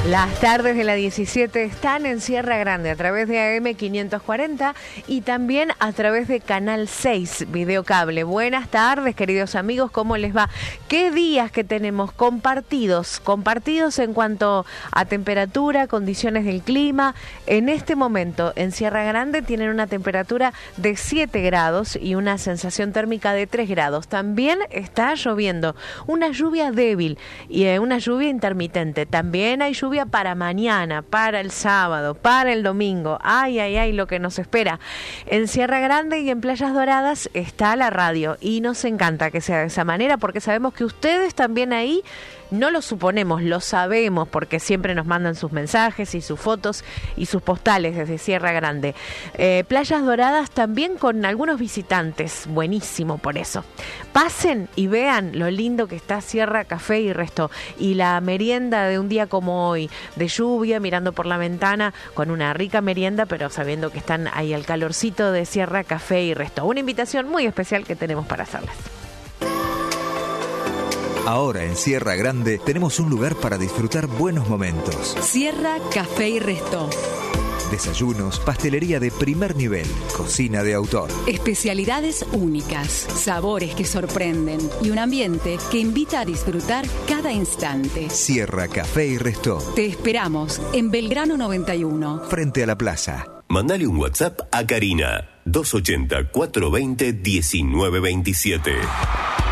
Las tardes de la 17 están en Sierra Grande a través de AM 540 y también a través de Canal 6 Videocable. Buenas tardes, queridos amigos, ¿cómo les va? ¿Qué días que tenemos compartidos en cuanto a temperatura, condiciones del clima? En este momento en Sierra Grande tienen una temperatura de 7 grados y una sensación térmica de 3 grados. También está lloviendo, una lluvia débil y una lluvia intermitente. También hay lluvia para mañana, para el sábado, para el domingo. Ay, lo que nos espera. En Sierra Grande y en Playas Doradas está la radio y nos encanta que sea de esa manera porque sabemos que ustedes también ahí, no lo suponemos, lo sabemos porque siempre nos mandan sus mensajes y sus fotos y sus postales desde Sierra Grande. Playas Doradas también con algunos visitantes, buenísimo por eso. Pasen y vean lo lindo que está Sierra Café y Resto. Y la merienda de un día como hoy, de lluvia, mirando por la ventana, con una rica merienda, pero sabiendo que están ahí al calorcito de Sierra Café y Resto. Una invitación muy especial que tenemos para hacerles. Ahora en Sierra Grande tenemos un lugar para disfrutar buenos momentos. Sierra Café y Resto. Desayunos, pastelería de primer nivel, cocina de autor. Especialidades únicas, sabores que sorprenden y un ambiente que invita a disfrutar cada instante. Sierra Café y Resto. Te esperamos en Belgrano 91. Frente a la plaza. Mandale un WhatsApp a Karina, 280-420-1927.